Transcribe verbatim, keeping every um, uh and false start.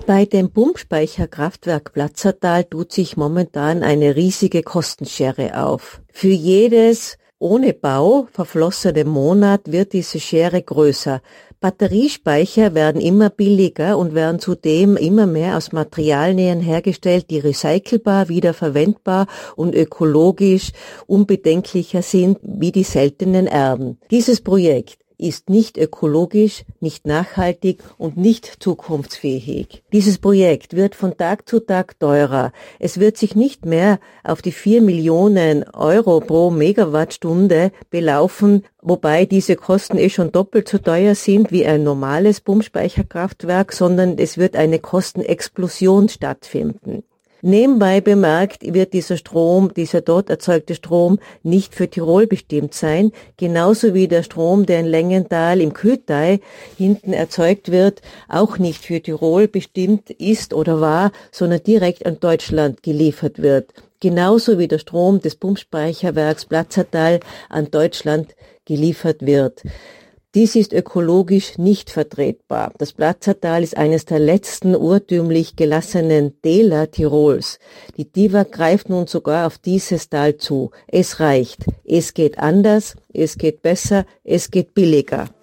Bei dem Pumpspeicherkraftwerk Platzertal tut sich momentan eine riesige Kostenschere auf. Für jedes ohne Bau verflossene Monat wird diese Schere größer. Batteriespeicher werden immer billiger und werden zudem immer mehr aus Materialien hergestellt, die recycelbar, wiederverwendbar und ökologisch unbedenklicher sind wie die seltenen Erden. Dieses Projekt ist nicht ökologisch, nicht nachhaltig und nicht zukunftsfähig. Dieses Projekt wird von Tag zu Tag teurer. Es wird sich nicht mehr auf die vier Millionen Euro pro Megawattstunde belaufen, wobei diese Kosten eh schon doppelt so teuer sind wie ein normales Pumpspeicherkraftwerk, sondern es wird eine Kostenexplosion stattfinden. Nebenbei bemerkt wird dieser Strom, dieser dort erzeugte Strom nicht für Tirol bestimmt sein, genauso wie der Strom, der in Längenthal im Kühltal hinten erzeugt wird, auch nicht für Tirol bestimmt ist oder war, sondern direkt an Deutschland geliefert wird. Genauso wie der Strom des Pumpspeicherwerks Platzertal an Deutschland geliefert wird. Dies ist ökologisch nicht vertretbar. Das Platzertal ist eines der letzten urtümlich gelassenen Täler Tirols. Die Tiwag greift nun sogar auf dieses Tal zu. Es reicht. Es geht anders, es geht besser, es geht billiger.